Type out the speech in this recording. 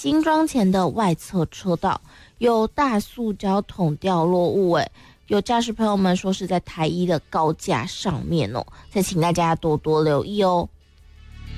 新庄前的外侧车道有大塑胶桶掉落物，有驾驶朋友们说是在台一的高架上面哦，再请大家多多留意哦。